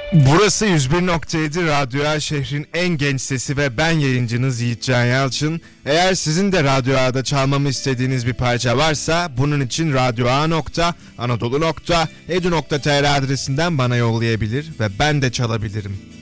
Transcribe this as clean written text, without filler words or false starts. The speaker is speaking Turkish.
Burası 101.7 Radyo A, şehrin en genç sesi ve ben yayıncınız Yiğitcan Yalçın. Eğer sizin de Radyo A'da çalmamı istediğiniz bir parça varsa bunun için radyoa.anadolu.edu.tr adresinden bana yollayabilir ve ben de çalabilirim.